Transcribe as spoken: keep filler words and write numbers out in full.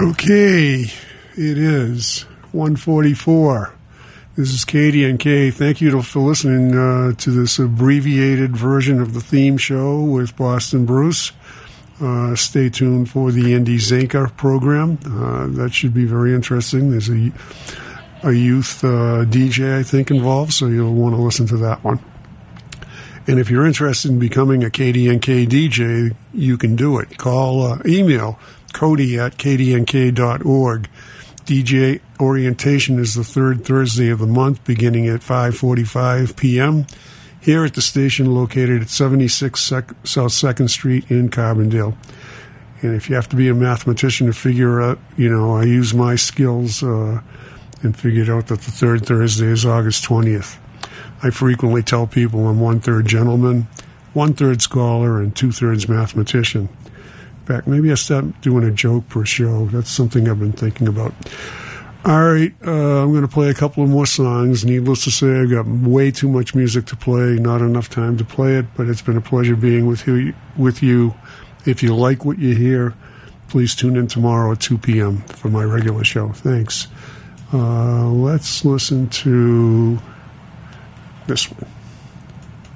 Okay, it is one forty-four. This is K D N K. Thank you to, for listening uh, to this abbreviated version of the theme show with Boston Bruce. Uh, stay tuned for the Andy Zanka program. Uh, that should be very interesting. There's a, a youth uh, D J, I think, involved, so you'll want to listen to that one. And if you're interested in becoming a K D N K D J, you can do it. Call, uh, email Cody at k d n k dot org. D J orientation is the third Thursday of the month, beginning at five forty-five p.m. here at the station located at seventy-six Sec- South second Street in Carbondale. And if you have to be a mathematician to figure out, you know, I use my skills uh, and figured out that the third Thursday is August twentieth. I frequently tell people I'm one-third gentleman, one-third scholar, and two-thirds mathematician. In fact, maybe I start doing a joke per show. That's something I've been thinking about. All right, uh, I'm going to play a couple of more songs. Needless to say, I've got way too much music to play, not enough time to play it, but it's been a pleasure being with you. With you. If you like what you hear, please tune in tomorrow at two p.m. for my regular show. Thanks. Uh, let's listen to this one.